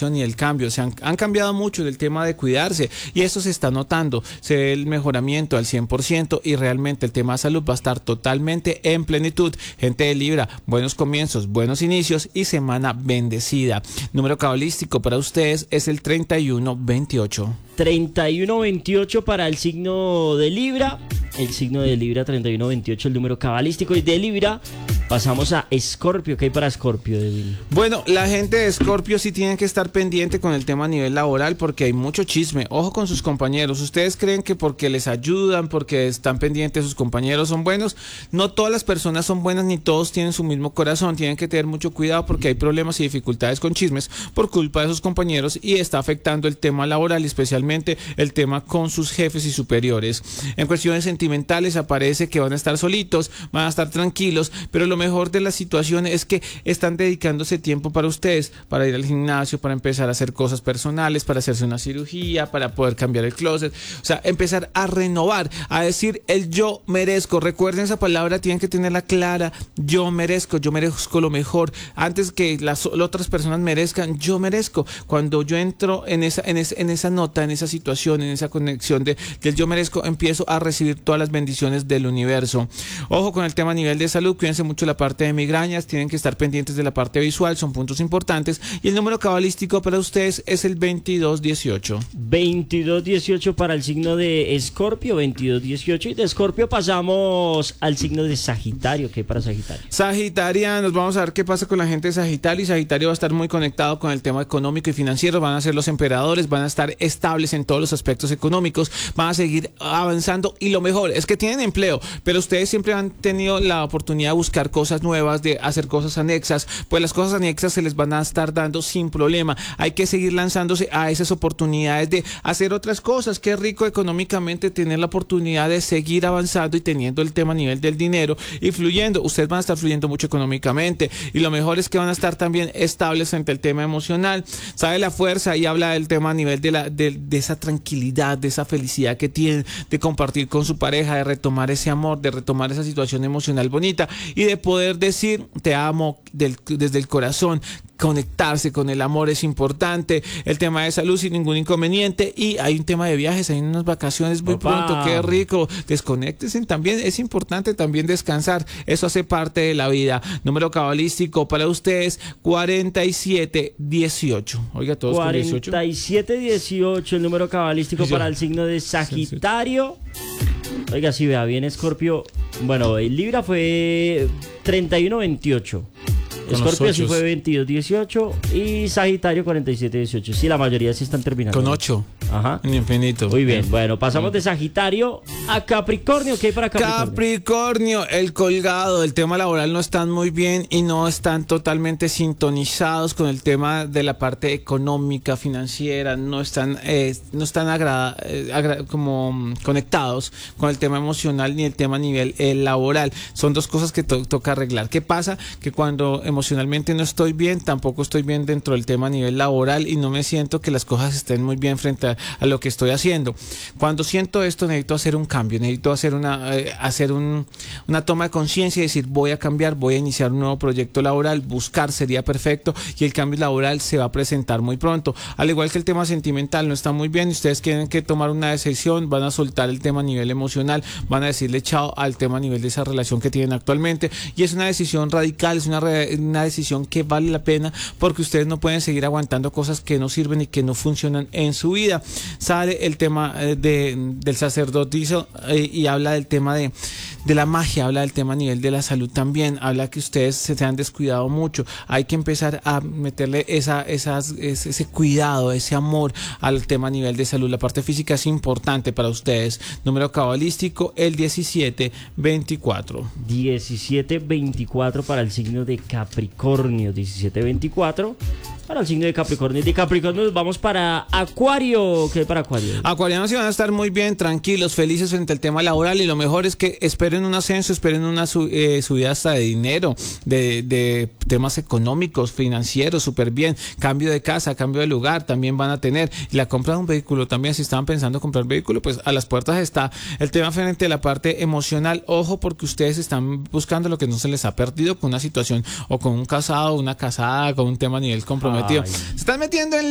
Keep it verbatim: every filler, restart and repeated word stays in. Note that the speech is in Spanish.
transformación y el cambio. Se han, han cambiado mucho en el tema de cuidarse y eso se está notando. Se ve el mejoramiento al cien por ciento y realmente el tema de salud va a estar totalmente en plenitud. Gente de Libra, buenos comienzos, buenos inicios y semana bendecida. Número cabalístico para ustedes es el treinta y uno veintiocho. treinta y uno veintiocho para el signo de Libra. El signo de Libra, treinta y uno veintiocho, el número cabalístico. Y de Libra pasamos a Escorpio. ¿Qué hay para Escorpio, Devil? Bueno, la gente de Escorpio sí tienen que estar pendiente con el tema a nivel laboral porque hay mucho chisme. Ojo con sus compañeros. ¿Ustedes creen que porque les ayudan, porque están pendientes sus compañeros son buenos? No todas las personas son buenas ni todos tienen su mismo corazón. Tienen que tener mucho cuidado porque hay problemas y dificultades con chismes por culpa de sus compañeros y está afectando el tema laboral y especialmente el tema con sus jefes y superiores. En cuestiones sentimentales aparece que van a estar solitos, van a estar tranquilos, pero lo mejor de la situación es que están dedicándose tiempo para ustedes, para ir al gimnasio, para empezar a hacer cosas personales, para hacerse una cirugía, para poder cambiar el closet, o sea, empezar a renovar, a decir el yo merezco. Recuerden esa palabra, tienen que tenerla clara. Yo merezco, yo merezco lo mejor. Antes que las otras personas merezcan, yo merezco. Cuando yo entro en esa, en esa, en esa nota, en esa situación, en esa conexión de, del yo merezco, empiezo a recibir todas las bendiciones del universo. Ojo con el tema a nivel de salud, cuídense mucho la parte de migrañas, tienen que estar pendientes de la parte visual, son puntos importantes. Y el número cabalístico para ustedes es el veintidós dieciocho. veintidós dieciocho para el signo de Escorpio, veintidós dieciocho. Y de Escorpio pasamos al signo de Sagitario. ¿Qué hay para Sagitario? Sagitarianos, vamos a ver qué pasa con la gente de Sagitario. Y Sagitario va a estar muy conectado con el tema económico y financiero, van a ser los emperadores, van a estar estables en todos los aspectos económicos, van a seguir avanzando y lo mejor es que tienen empleo, pero ustedes siempre han tenido la oportunidad de buscar cosas nuevas, de hacer cosas anexas, pues las cosas anexas se les van a estar dando sin problema. Hay que seguir lanzándose a esas oportunidades de hacer otras cosas. Qué rico económicamente tener la oportunidad de seguir avanzando y teniendo el tema a nivel del dinero y fluyendo. Ustedes van a estar fluyendo mucho económicamente y lo mejor es que van a estar también estables ante el tema emocional. Sabe la fuerza y habla del tema a nivel de, la, de, de esa tranquilidad, de esa felicidad que tienen, de compartir con su pareja, de retomar ese amor, de retomar esa situación emocional bonita y de poder decir te amo del, desde el corazón. Conectarse con el amor es importante. El tema de salud sin ningún inconveniente y hay un tema de viajes, hay unas vacaciones muy Opa. pronto, qué rico. Desconéctense también, es importante también descansar, eso hace parte de la vida. Número cabalístico para ustedes cuarenta y siete dieciocho. Oiga, todos con dieciocho. cuarenta y siete dieciocho, el número cabalístico para el signo de Sagitario. Oiga, si vea bien Escorpio, bueno, el Libra fue treinta y uno veintiocho. Escorpio sí fue veintidós dieciocho y Sagitario cuarenta y siete dieciocho. Sí, la mayoría sí están terminando. Con ocho. Ajá. En infinito. Muy bien, bueno, pasamos de Sagitario a Capricornio. ¿Qué hay para Capricornio? Capricornio, el colgado, el tema laboral no están muy bien y no están totalmente sintonizados con el tema de la parte económica, financiera, no están, eh, no están agrada, eh, agra como conectados con el tema emocional ni el tema a nivel eh, laboral. Son dos cosas que to toca arreglar. ¿Qué pasa? Que cuando emocionalmente no estoy bien, tampoco estoy bien dentro del tema a nivel laboral y no me siento que las cosas estén muy bien frente a, a lo que estoy haciendo. Cuando siento esto necesito hacer un cambio, necesito hacer una, eh, hacer un, una toma de conciencia y decir voy a cambiar, voy a iniciar un nuevo proyecto laboral, buscar sería perfecto y el cambio laboral se va a presentar muy pronto. Al igual que el tema sentimental no está muy bien y ustedes tienen que tomar una decisión, van a soltar el tema a nivel emocional, van a decirle chao al tema a nivel de esa relación que tienen actualmente y es una decisión radical, es una, re, una decisión que vale la pena porque ustedes no pueden seguir aguantando cosas que no sirven y que no funcionan en su vida. Sale el tema de, del sacerdoticio eh, y habla del tema de, de la magia, habla del tema a nivel de la salud también, habla que ustedes se, se han descuidado mucho, hay que empezar a meterle esa, esas, ese, ese cuidado, ese amor al tema a nivel de salud. La parte física es importante para ustedes. Número cabalístico el diecisiete veinticuatro. diecisiete veinticuatro para el signo de Capricornio. diecisiete veinticuatro para el signo de Capricornio. De Capricornio nos vamos para Acuario. ¿Qué hay para Acuario? Acuarianos sí van a estar muy bien, tranquilos, felices frente al tema laboral y lo mejor es que esperen un ascenso, esperen una su, eh, subida hasta de dinero, de, de temas económicos, financieros, súper bien. Cambio de casa, cambio de lugar también van a tener. Y la compra de un vehículo también, si estaban pensando comprar vehículo, pues a las puertas está. El tema frente a la parte emocional, ojo porque ustedes están buscando lo que no se les ha perdido con una situación o con un casado, una casada, con un tema a nivel comprometido. Ay. Se están metiendo en